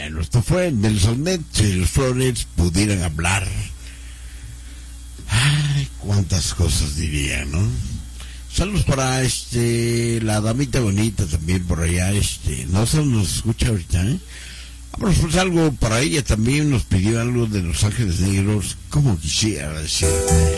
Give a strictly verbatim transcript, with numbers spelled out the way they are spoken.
Bueno, esto fue Nelson Ned, si los Flores pudieran hablar. Ay, cuántas cosas diría, ¿no? Saludos para este la damita bonita también por allá, este, no se nos escucha ahorita, ¿eh? Vamos, pues algo para ella también, nos pidió algo de Los Ángeles Negros, como quisiera decirte.